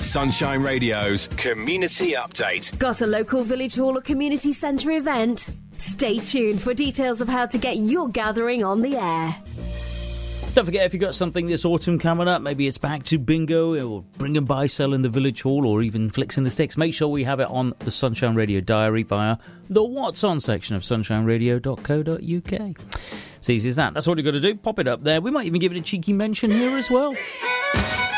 Sunshine Radio's Community Update. Got a local village hall or community centre event? Stay tuned for details of how to get your gathering on the air. Don't forget, if you've got something this autumn coming up, maybe it's back to bingo or bring and buy sell in the village hall or even flicks in the sticks, make sure we have it on the Sunshine Radio diary via the What's On section of sunshineradio.co.uk. It's easy as that. That's all you've got to do. Pop it up there. We might even give it a cheeky mention here as well.